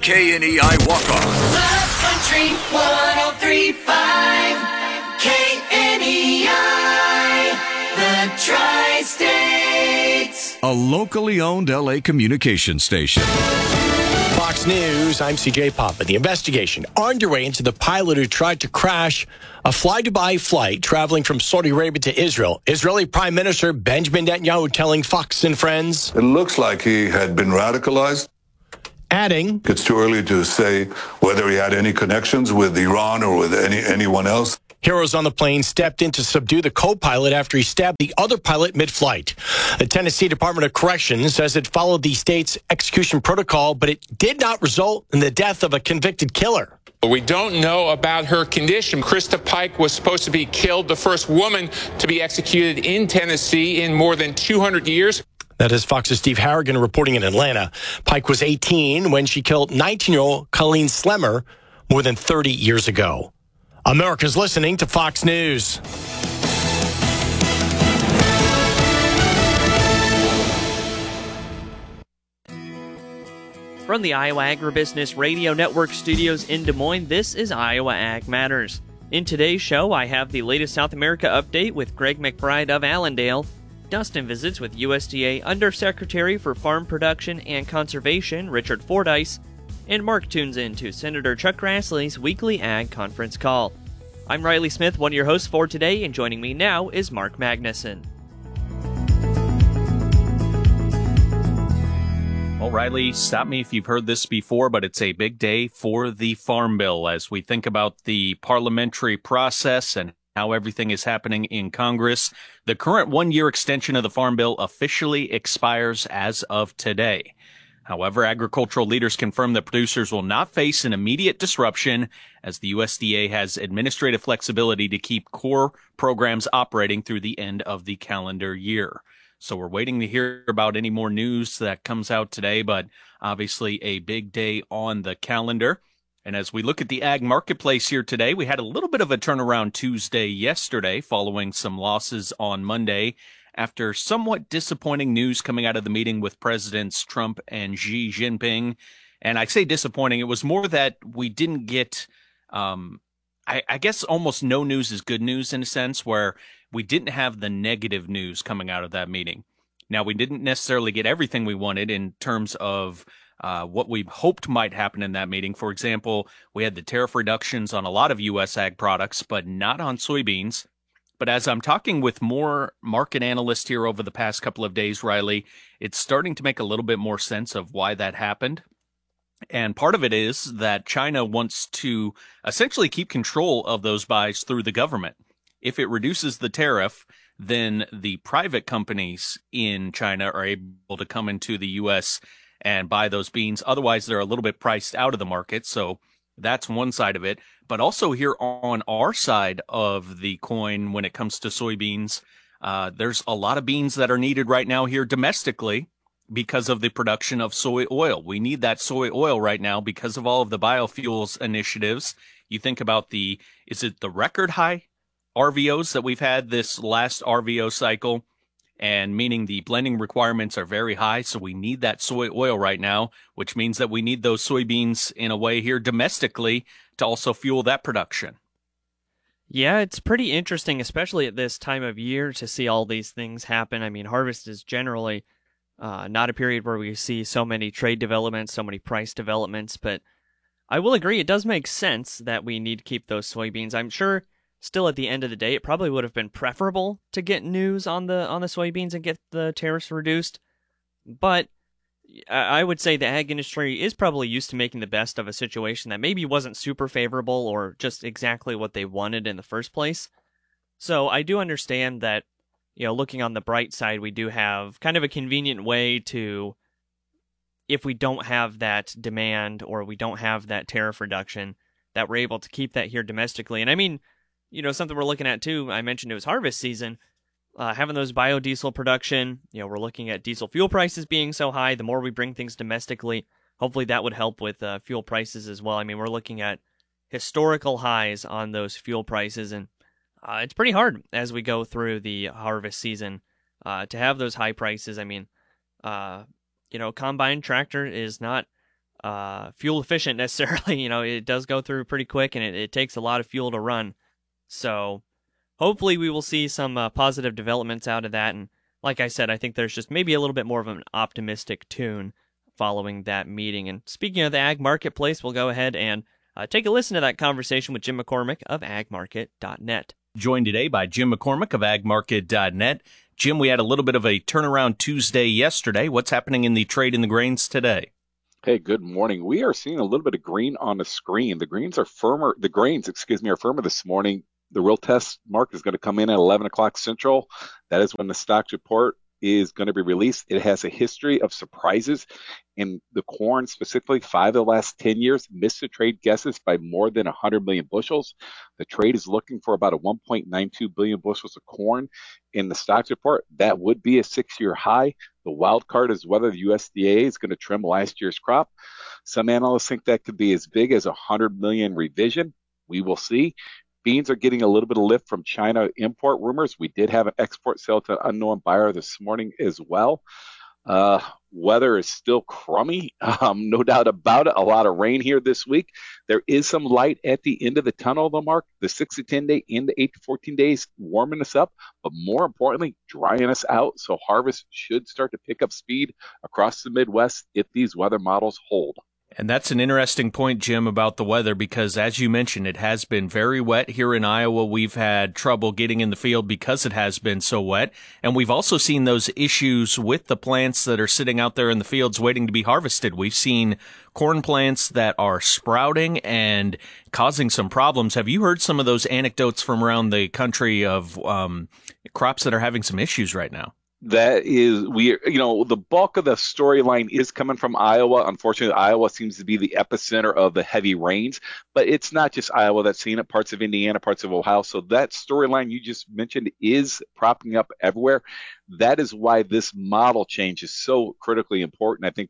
KNEI Walk-On. Love Country 103.5 KNEI, the Tri-States. A locally owned LA communication station. Fox News, I'm CJ Papa. The investigation underway into the pilot who tried to crash a fly-Dubai flight traveling from Saudi Arabia to Israel. Israeli Prime Minister Benjamin Netanyahu telling Fox and Friends. It looks like he had been radicalized. Adding, It's too early to say whether he had any connections with Iran or with anyone else. heroes on the plane stepped in to subdue the co-pilot after he stabbed the other pilot mid-flight. The Tennessee Department of Corrections says it followed the state's execution protocol, but it did not result in the death of a convicted killer. We don't know about her condition. Krista Pike was supposed to be killed, the first woman to be executed in Tennessee in more than 200 years. That is Fox's Steve Harrigan reporting in Atlanta. Pike was 18 when she killed 19-year-old Colleen Slemmer more than 30 years ago. America's listening to Fox News. From the Iowa Agribusiness Radio Network studios in Des Moines, this is Iowa Ag Matters. In today's show, I have the latest South America update with Greg McBride of Allendale. Dustin visits with USDA Undersecretary for Farm Production and Conservation, Richard Fordyce, and Mark tunes in to Senator Chuck Grassley's weekly Ag Conference call. I'm Riley Smith, one of your hosts for today, and joining me now is Mark Magnuson. Well, Riley, stop me if you've heard this before, but it's a big day for the Farm Bill as we think about the parliamentary process and how everything is happening in Congress. The current one-year extension of the Farm Bill officially expires as of today. However, agricultural leaders confirm that producers will not face an immediate disruption as the USDA has administrative flexibility to keep core programs operating through the end of the calendar year. So we're waiting to hear about any more news that comes out today, but obviously a big day on the calendar. And as we look at the ag marketplace here today, we had a little bit of a turnaround Tuesday yesterday following some losses on Monday after somewhat disappointing news coming out of the meeting with Presidents Trump and Xi Jinping. And I say disappointing, it was more that we didn't get, I guess almost no news is good news in a sense, where we didn't have the negative news coming out of that meeting. Now, we didn't necessarily get everything we wanted in terms of what we hoped might happen in that meeting. For example, we had the tariff reductions on a lot of U.S. ag products, but not on soybeans. But as I'm talking with more market analysts here over the past couple of days, Riley, it's starting to make a little bit more sense of why that happened. And part of it is that China wants to essentially keep control of those buys through the government. If it reduces the tariff, then the private companies in China are able to come into the U.S. and buy those beans. Otherwise, they're a little bit priced out of the market. So that's one side of it. But also here on our side of the coin, when it comes to soybeans, there's a lot of beans that are needed right now here domestically because of the production of soy oil. We need that soy oil right now because of all of the biofuels initiatives. You think about is it the record high RVOs that we've had this last RVO cycle, and meaning the blending requirements are very high. So we need that soy oil right now, which means that we need those soybeans in a way here domestically to also fuel that production. Yeah, it's pretty interesting, especially at this time of year, to see all these things happen. I mean, harvest is generally not a period where we see so many trade developments, so many price developments, but I will agree it does make sense that we need to keep those soybeans. I'm sure still at the end of the day, it probably would have been preferable to get news on the soybeans and get the tariffs reduced, but I would say the ag industry is probably used to making the best of a situation that maybe wasn't super favorable or just exactly what they wanted in the first place. So I do understand that, looking on the bright side, we do have kind of a convenient way to, if we don't have that demand or we don't have that tariff reduction, that we're able to keep that here domestically. And I mean, something we're looking at too, I mentioned it was harvest season. Having those biodiesel production, we're looking at diesel fuel prices being so high. The more we bring things domestically, hopefully that would help with fuel prices as well. I mean, we're looking at historical highs on those fuel prices, and it's pretty hard as we go through the harvest season to have those high prices. I mean, combine tractor is not fuel efficient necessarily. It does go through pretty quick, and it takes a lot of fuel to run. So hopefully we will see some positive developments out of that. And like I said, I think there's just maybe a little bit more of an optimistic tune following that meeting. And speaking of the ag marketplace, we'll go ahead and take a listen to that conversation with Jim McCormick of agmarket.net. Joined today by Jim McCormick of agmarket.net. Jim, we had a little bit of a turnaround Tuesday yesterday. What's happening in the trade in the grains today? Hey, good morning. We are seeing a little bit of green on the screen. The grains are firmer this morning. The real test mark is going to come in at 11 o'clock Central. That is when the stocks report is going to be released. It has a history of surprises. In the corn, specifically, 5 of the last 10 years missed the trade guesses by more than 100 million bushels. The trade is looking for about a 1.92 billion bushels of corn in the stocks report. That would be a 6-year high. The wild card is whether the USDA is going to trim last year's crop. Some analysts think that could be as big as a 100 million revision. We will see. Beans are getting a little bit of lift from China import rumors. We did have an export sale to an unknown buyer this morning as well. Weather is still crummy, no doubt about it. A lot of rain here this week. There is some light at the end of the tunnel, though, Mark. The 6 to 10 day and the 8 to 14 days warming us up, but more importantly, drying us out. So harvest should start to pick up speed across the Midwest if these weather models hold. And that's an interesting point, Jim, about the weather, because as you mentioned, it has been very wet here in Iowa. We've had trouble getting in the field because it has been so wet. And we've also seen those issues with the plants that are sitting out there in the fields waiting to be harvested. We've seen corn plants that are sprouting and causing some problems. Have you heard some of those anecdotes from around the country of crops that are having some issues right now? That is, the bulk of the storyline is coming from Iowa. Unfortunately, Iowa seems to be the epicenter of the heavy rains, but it's not just Iowa that's seeing it, parts of Indiana, parts of Ohio. So that storyline you just mentioned is propping up everywhere. That is why this model change is so critically important, I think,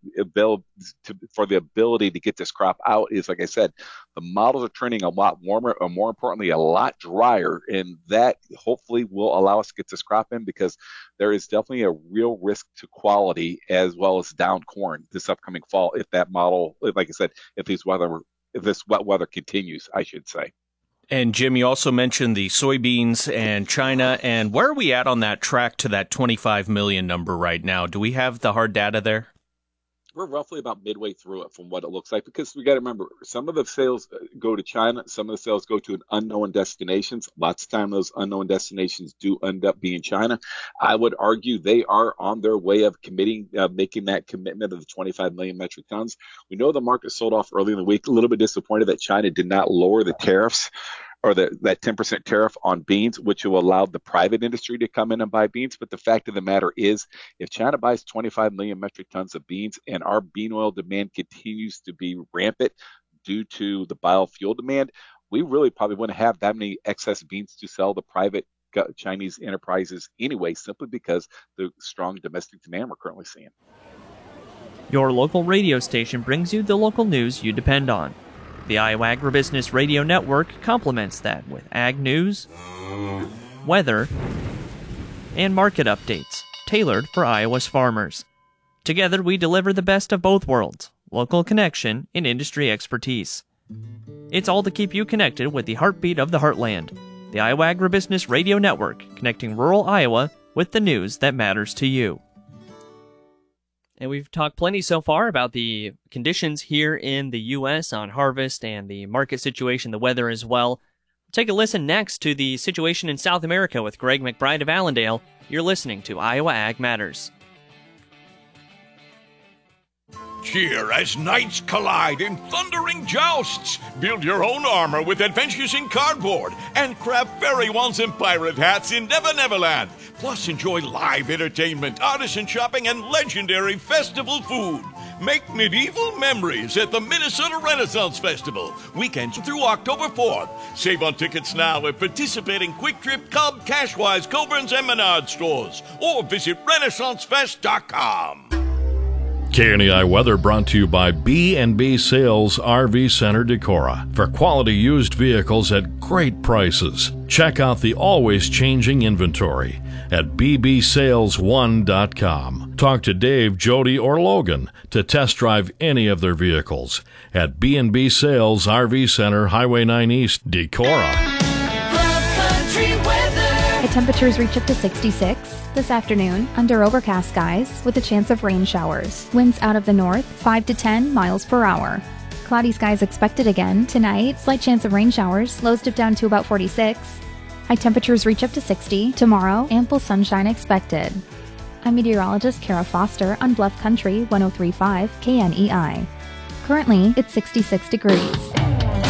for the ability to get this crop out is, like I said, the models are trending a lot warmer, or more importantly, a lot drier, and that hopefully will allow us to get this crop in, because there is definitely a real risk to quality as well as down corn this upcoming fall if that model, like I said, if this wet weather continues, I should say. And Jim, you also mentioned the soybeans and China, and where are we at on that track to that 25 million number right now? Do we have the hard data there? We're roughly about midway through it from what it looks like, because we got to remember, some of the sales go to China, some of the sales go to unknown destinations. Lots of time those unknown destinations do end up being China. I would argue they are on their way of making that commitment of the 25 million metric tons. We know the market sold off early in the week, a little bit disappointed that China did not lower the tariffs, or that 10% tariff on beans, which will allow the private industry to come in and buy beans. But the fact of the matter is, if China buys 25 million metric tons of beans and our bean oil demand continues to be rampant due to the biofuel demand, we really probably wouldn't have that many excess beans to sell to private Chinese enterprises anyway, simply because the strong domestic demand we're currently seeing. Your local radio station brings you the local news you depend on. The Iowa Agribusiness Radio Network complements that with ag news, weather, and market updates tailored for Iowa's farmers. Together, we deliver the best of both worlds, local connection and industry expertise. It's all to keep you connected with the heartbeat of the heartland. The Iowa Agribusiness Radio Network, connecting rural Iowa with the news that matters to you. And we've talked plenty so far about the conditions here in the U.S. on harvest and the market situation, the weather as well. Take a listen next to the situation in South America with Greg McBride of Allendale. You're listening to Iowa Ag Matters. Cheer as knights collide in thundering jousts. Build your own armor with Adventures in Cardboard and craft fairy wands and pirate hats in Never Neverland. Plus, enjoy live entertainment, artisan shopping, and legendary festival food. Make medieval memories at the Minnesota Renaissance Festival, weekends through October 4th. Save on tickets now at participating Quick Trip, Cub, Cashwise, Coburn's, and Menard stores, or visit RenaissanceFest.com. KNEI Weather brought to you by B&B Sales RV Center Decorah. For quality used vehicles at great prices, check out the always changing inventory. at bbsales1.com. Talk to Dave, Jody, or Logan to test drive any of their vehicles at B&B Sales RV Center, Highway 9 East, Decorah. Bluff Country weather. High temperatures reach up to 66 this afternoon under overcast skies with a chance of rain showers. Winds out of the north 5 to 10 miles per hour. Cloudy skies expected again tonight. Slight chance of rain showers. Lows dip down to about 46. High temperatures reach up to 60. Tomorrow, ample sunshine expected. I'm meteorologist Kara Foster on Bluff Country 103.5 KNEI. Currently, it's 66 degrees.